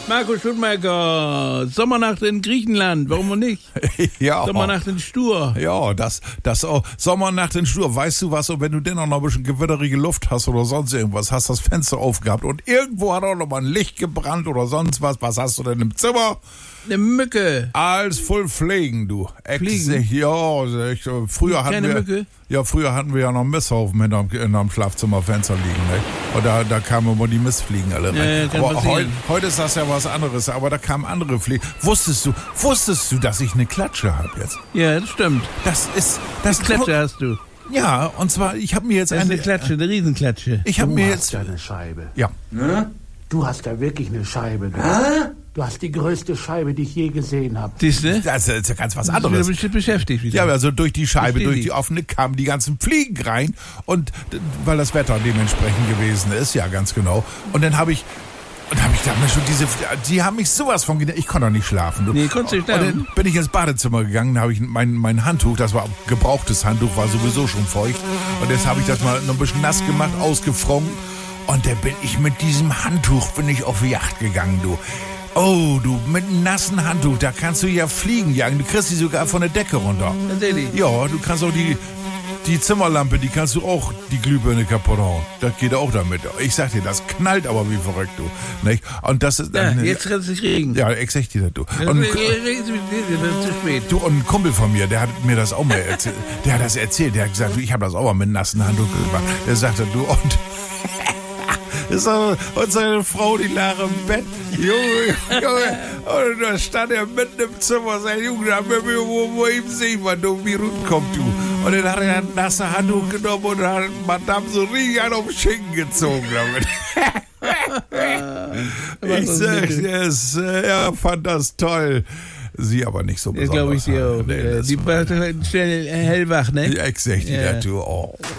Markus Schumacher, Sommernacht in Griechenland, warum nicht? Ja. Sommernacht in Stur. Ja, das Sommernacht in Stur. Weißt du was, und wenn du denn auch noch ein bisschen gewitterige Luft hast oder sonst irgendwas, hast das Fenster aufgehabt und irgendwo hat auch noch mal ein Licht gebrannt oder sonst was hast du denn im Zimmer? Eine Mücke. Alles voll Fliegen, du. Fliegen? Ja, früher hatten wir ja noch Misthaufen hinterm Schlafzimmerfenster liegen, ne? Und da kamen immer die Mistfliegen alle rein. Ja, aber heute ist das ja was anderes, aber da kamen andere Fliegen. Wusstest du, dass ich eine Klatsche habe jetzt? Ja, das stimmt. Das Klatsche hast du. Ja, und zwar, ich habe mir jetzt Das ist eine Klatsche, eine Riesenklatsche. Ich habe mir jetzt Du hast ja eine Scheibe. Ja. Ne? Du hast ja wirklich eine Scheibe. Du hast die größte Scheibe, die ich je gesehen habe. Siehst du? Das ist ja ganz was Du anderes. bist beschäftigt wieder. Ja, also durch die Scheibe, Versteh durch ich. die offene kamen die ganzen Fliegen rein und weil das Wetter dementsprechend gewesen ist, ja ganz genau. Und dann habe ich damals schon die haben mich sowas von genervt. Ich konnte doch nicht schlafen. Nee, konntest du nicht Und schlafen? dann bin ich ins Badezimmer gegangen, da habe ich mein Handtuch, das war gebrauchtes Handtuch, war sowieso schon feucht. Und jetzt habe ich das mal noch ein bisschen nass gemacht, ausgefroren. Und dann bin ich mit diesem Handtuch auf die Yacht gegangen, du. Oh, du, mit einem nassen Handtuch, da kannst du ja Fliegen jagen. Du kriegst die sogar von der Decke runter. Tatsächlich. Ja, du kannst auch die Zimmerlampe, die kannst du auch die Glühbirne kaputt hauen. Das geht auch damit. Ich sag dir, das knallt aber wie verrückt, du. Nicht? Und das ist Ja, jetzt kann es nicht regen. Ja, ich sag dir das, du. Das Und, ist zu spät. du, und ein Kumpel von mir, der hat mir das auch mal erzählt. Der hat das erzählt. Der hat gesagt, du, ich habe das auch mal mit einem nassen Handtuch gemacht. Der sagte, du, und und seine Frau, die lag im Bett. Junge. Und da stand er mitten im Zimmer. Sein Junge, da wir wo ihm sehen, wann du wie runterkommt, du. Und dann hat er ein nasse Handtuch genommen und hat Madame so richtig einen auf den Schinken gezogen damit. Ich sag, er fand das toll. Sie aber nicht so Das besonders. glaube ich dir auch. Nee, Die war schnell hellwach, ne? ich sag dir, du, oh.